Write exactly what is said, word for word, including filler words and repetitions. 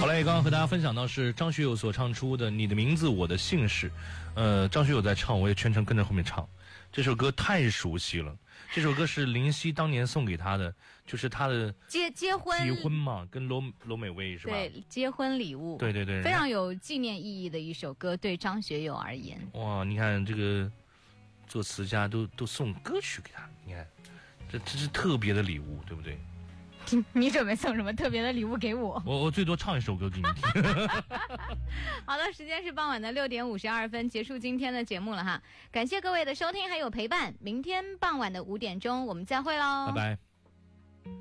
嘞，刚刚和大家分享到是张学友所唱出的《你的名字我的姓氏》，呃，张学友在唱，我也全程跟着后面唱。这首歌太熟悉了，这首歌是林夕当年送给他的，就是他的结结婚结婚嘛，跟罗罗美薇是吧？ 对，结婚礼物， 对对对， 非常有纪念意义的一首歌，对张学友而言。 哇，你看这个作词家都都送歌曲给他，你看，这这是特别的礼物，对不对？ 你准备送什么特别的礼物给我？ 我我最多唱一首歌给你听。 好了，时间是傍晚的六点五十二分，结束今天的节目了哈。感谢各位的收听还有陪伴，明天傍晚的五点钟我们再会喽， 拜拜。